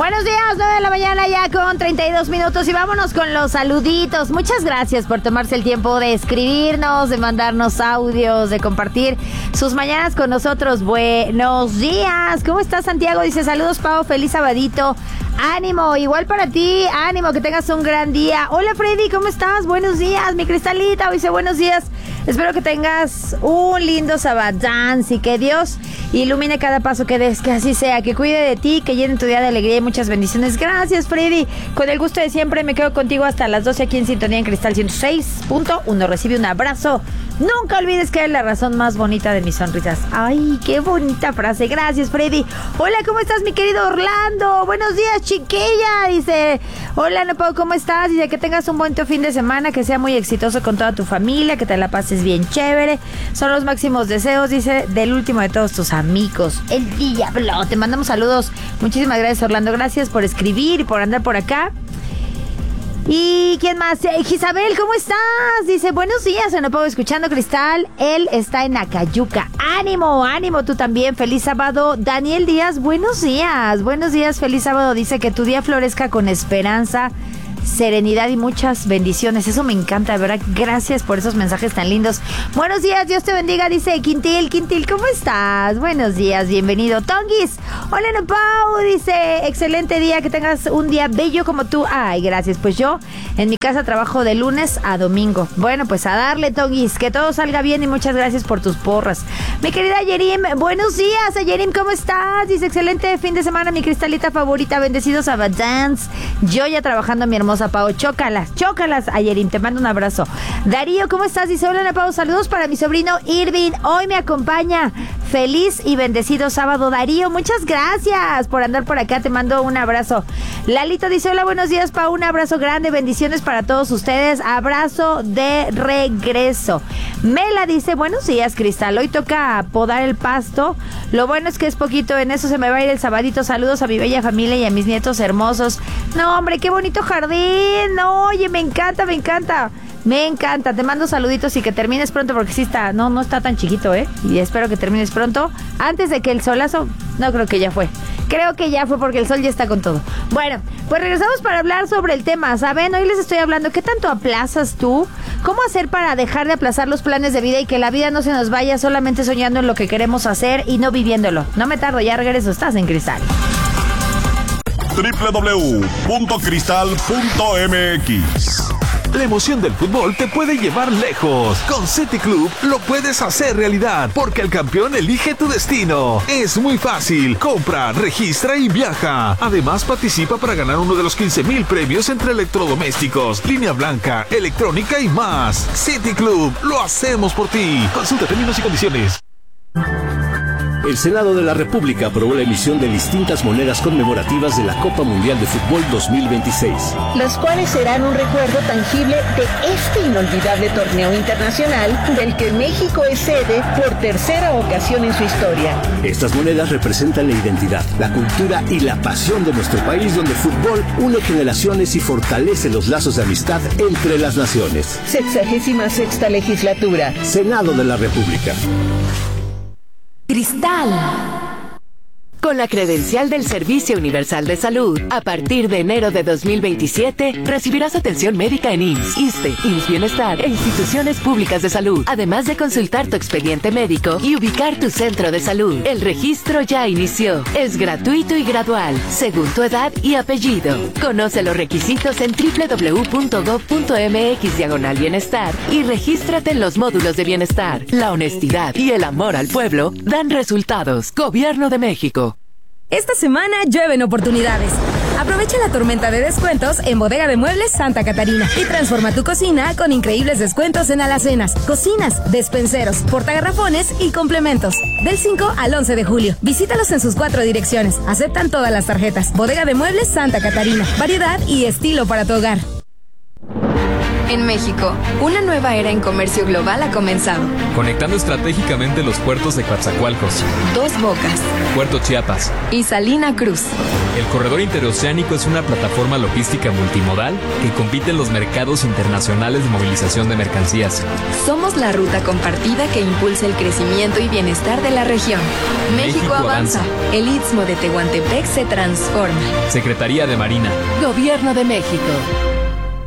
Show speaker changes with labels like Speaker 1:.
Speaker 1: Buenos días, 9 de la mañana ya con 32 minutos y vámonos con los saluditos. Muchas gracias por tomarse el tiempo de escribirnos, de mandarnos audios, de compartir sus mañanas con nosotros. Buenos días, ¿cómo estás, Santiago? Dice, saludos, Pau, feliz sabadito. Ánimo, igual para ti, ánimo, que tengas un gran día. Hola, Freddy, ¿cómo estás? Buenos días, mi Cristalita, dice buenos días. Espero que tengas un lindo Sabadance y que Dios ilumine cada paso que des, que así sea, que cuide de ti, que llene tu día de alegría y muchas bendiciones. Gracias, Freddy. Con el gusto de siempre me quedo contigo hasta las 12 aquí en Sintonía en Cristal 106.1. Recibe un abrazo. Nunca olvides que eres la razón más bonita de mis sonrisas. Ay, qué bonita frase. Gracias, Freddy. Hola, ¿cómo estás, mi querido Orlando? Buenos días, chiquilla. Dice, hola, Nepal, ¿cómo estás? Dice que tengas un buen fin de semana, que sea muy exitoso con toda tu familia, que te la pases bien chévere. Son los máximos deseos, dice, del último de todos tus amigos, el Diablo. Te mandamos saludos. Muchísimas gracias, Orlando. Gracias por escribir y por andar por acá. ¿Y quién más? Isabel, ¿cómo estás? Dice, buenos días, no puedo escuchando Cristal. Él está en Acayuca. Ánimo, ánimo, tú también. Feliz sábado. Daniel Díaz, buenos días, feliz sábado. Dice que tu día florezca con esperanza, serenidad y muchas bendiciones. Eso me encanta, de verdad. Gracias por esos mensajes tan lindos. Buenos días, Dios te bendiga, dice Quintil, ¿cómo estás? Buenos días, bienvenido. Tonguis, hola, no, Pau, dice, excelente día, que tengas un día bello como tú. Ay, gracias, pues yo en mi casa trabajo de lunes a domingo. Bueno, pues a darle, Tonguis, que todo salga bien y muchas gracias por tus porras. Mi querida Yerim, buenos días, Yerim, ¿cómo estás? Dice, excelente fin de semana, mi Cristalita favorita, bendecidos a Badance. Yo ya trabajando en mi hermosa Pau, chócalas, Ayerim, te mando un abrazo. Darío, ¿cómo estás? Dice, hola, Pau, saludos para mi sobrino Irving, hoy me acompaña. Feliz y bendecido sábado, Darío, muchas gracias por andar por acá, te mando un abrazo. Lalito dice, hola, buenos días, Pau, un abrazo grande, bendiciones para todos ustedes, abrazo de regreso. Mela dice, buenos días, Cristal, hoy toca podar el pasto, lo bueno es que es poquito, en eso se me va a ir el sabadito. Saludos a mi bella familia y a mis nietos hermosos. No, hombre, qué bonito jardín, no, oye, me encanta, te mando saluditos y que termines pronto porque sí está, no está tan chiquito, y espero que termines pronto, antes de que el solazo, no creo que ya fue porque el sol ya está con todo. Bueno, pues regresamos para hablar sobre el tema, ¿saben? Hoy les estoy hablando, ¿qué tanto aplazas tú? ¿Cómo hacer para dejar de aplazar los planes de vida y que la vida no se nos vaya solamente soñando en lo que queremos hacer y no viviéndolo? No me tardo, ya regreso, estás en Cristal.
Speaker 2: www.cristal.mx. La emoción del fútbol te puede llevar lejos. Con City Club lo puedes hacer realidad, porque el campeón elige tu destino. Es muy fácil. Compra, registra y viaja. Además, participa para ganar uno de los 15,000 premios entre electrodomésticos, línea blanca, electrónica y más. City Club, lo hacemos por ti. Consulta términos y condiciones.
Speaker 3: El Senado de la República aprobó la emisión de distintas monedas conmemorativas de la Copa Mundial de Fútbol 2026.
Speaker 4: Los cuales serán un recuerdo tangible de este inolvidable torneo internacional del que México es sede por tercera ocasión en su historia.
Speaker 3: Estas monedas representan la identidad, la cultura y la pasión de nuestro país, donde el fútbol une generaciones y fortalece los lazos de amistad entre las naciones.
Speaker 4: 66ª legislatura.
Speaker 3: Senado de la República.
Speaker 5: Cristal. Con la credencial del Servicio Universal de Salud, a partir de enero de 2027, recibirás atención médica en IMSS, ISSSTE, IMSS Bienestar e instituciones públicas de salud, además de consultar tu expediente médico y ubicar tu centro de salud. El registro ya inició. Es gratuito y gradual, según tu edad y apellido. Conoce los requisitos en www.gov.mx/bienestar y regístrate en los módulos de bienestar. La honestidad y el amor al pueblo dan resultados. Gobierno de México.
Speaker 6: Esta semana llueven oportunidades. Aprovecha la tormenta de descuentos en Bodega de Muebles Santa Catarina y transforma tu cocina con increíbles descuentos en alacenas, cocinas, despenseros, portagarrafones y complementos. Del 5 al 11 de julio. Visítalos en sus 4 direcciones. Aceptan todas las tarjetas. Bodega de Muebles Santa Catarina. Variedad y estilo para tu hogar.
Speaker 7: En México, una nueva era en comercio global ha comenzado.
Speaker 8: Conectando estratégicamente los puertos de Coatzacoalcos,
Speaker 7: Dos Bocas,
Speaker 8: Puerto Chiapas
Speaker 7: y Salina Cruz.
Speaker 8: El corredor interoceánico es una plataforma logística multimodal que compite en los mercados internacionales de movilización de mercancías.
Speaker 7: Somos la ruta compartida que impulsa el crecimiento y bienestar de la región. México avanza. El Istmo de Tehuantepec se transforma.
Speaker 8: Secretaría de Marina.
Speaker 5: Gobierno de México.